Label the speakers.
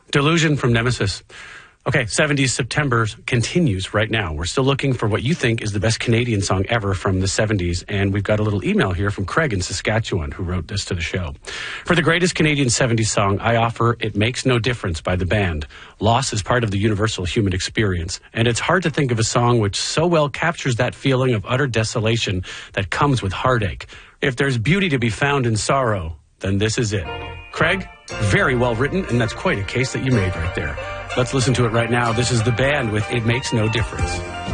Speaker 1: Delusion from Nemesis. Okay, 70s September continues right now. We're still looking for what you think is the best Canadian song ever from the 70s, and we've got a little email here from Craig in Saskatchewan who wrote this to the show. For the greatest Canadian 70s song, I offer It Makes No Difference by the band. Loss is part of the universal human experience, and it's hard to think of a song which so well captures that feeling of utter desolation that comes with heartache. If there's beauty to be found in sorrow, then this is it. Craig, very well written, and that's quite a case that you made right there. Let's listen to it right now. This is the band with It Makes No Difference.